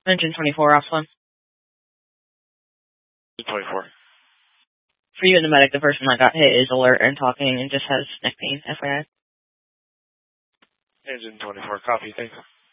Engine 24, off one. 24. For you and the medic, the person that got hit is alert and talking and just has neck pain, FYI. Engine 24, copy, thanks.